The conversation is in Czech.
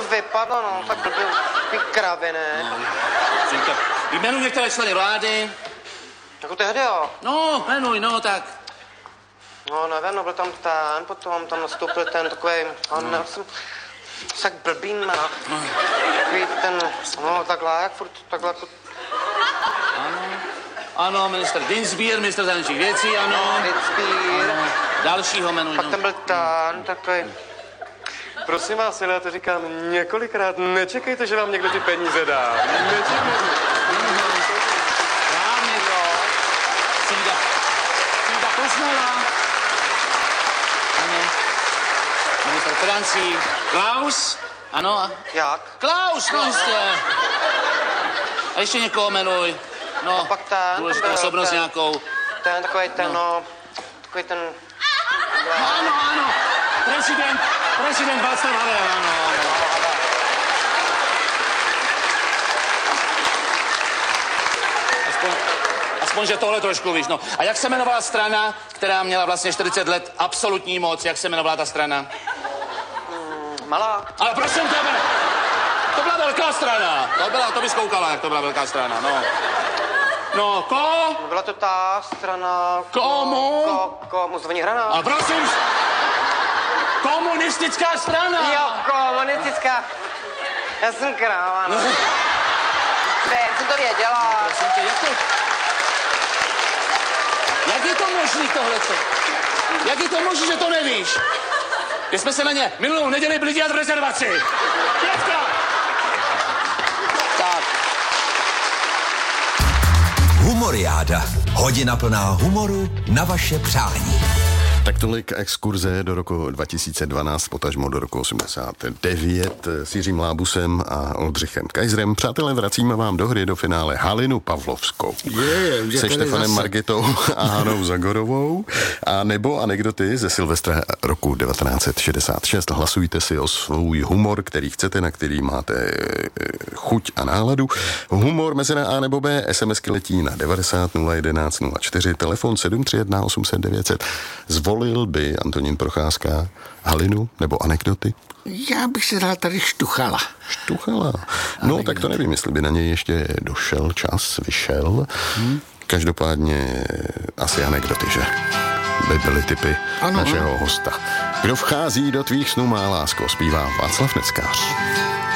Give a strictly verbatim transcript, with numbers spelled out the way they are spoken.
vypadlo, no, tak blbě, ty kravy, ne? No, Zdenka, jmenuji některé členy vlády. Jako tehdy, jo? No, jmenuj, no, tak. No, nevím, no, byl tam ten, potom tam nastoupil ten takovej, on, no. jsem, tak blbý, no, takový ten, no, takhle, jak furt, takhle, jako... Ano, ano, minister Dinsbier, minister zahraničních věcí, ano. Dinsbier. Ano. Dalšího jmenuj, Pak no. tam byl ten, takový. Prosím vás, já to říkám několikrát, nečekejte, že vám někdo ty peníze dá. Nečekejte. Správně to. Cída. Cída Kosmala. Ano. Minister financí. Klaus. Ano. Jak? Klaus, no jistě. A ještě někoho jmenuj. No, a pak ten, důležitou ten, osobnost ten, nějakou. Ten, takový ten, no, no takový ten... Ano, ano. Prezident, prezident Václav Havel, ano, ano. Aspoň, aspoň, že tohle trošku víš, no. A jak se jmenovala strana, která měla vlastně čtyřicet let absolutní moc, jak se jmenovala ta strana? Mm, malá. Ale prosím tebe, to byla velká strana. To byla, to bys koukala, jak to byla velká strana, no. No, ko? Byla to ta strana... Komu? Ko, komu, zvoní hrana. A prosím, komunistická strana. Jo, komunistická. Já jsem kráva, no. Ne, já jsem to věděla. Prosím tě, jak to... Jak je to možný tohleto? Jak je to možný, že to nevíš? My jsme se na ně minulou neděli byli dělat v rezervaci. Pětka! Tak. Humoriáda. Hodina plná humoru na vaše přání. Tak tolik exkurze do roku dva tisíce dvanáct, potažmo do roku osmdesát devět s Jiřím Lábusem a Oldřichem Kajzrem. Přátelé, vracíme vám do hry do finále Halinu Pavlovskou. Je, se Štefanem zase... Margitou a Hanou Zagorovou. A nebo anekdoty ze Silvestra roku devatenáct set šedesát šest. Hlasujte si o svůj humor, který chcete, na který máte chuť a náladu. Humor mezi na A nebo B, SMSky letí na devadesát nula jedenáct nula čtyři, telefon sedm tři jedna osm set devět set. Zvolil by Antonín Procházka Halinu nebo anekdoty? Já bych se dal tady Štuchala. Štuchala. No, anekdoty. Tak to nevím, jestli by na něj ještě došel čas, vyšel. Hmm. Každopádně asi anekdoty, že? By byly typy ano, našeho ano. hosta. Kdo vchází do tvých snů, má lásko, zpívá Václav Neckář.